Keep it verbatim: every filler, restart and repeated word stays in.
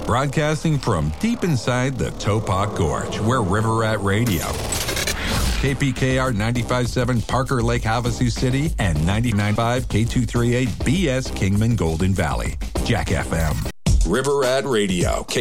Broadcasting from deep inside the Topok Gorge, where River Rat Radio, K P K R ninety-five point seven Parker Lake, Havasu City, and ninety-nine point five K two thirty-eight B S Kingman Golden Valley. Jack F M. River Rat Radio, K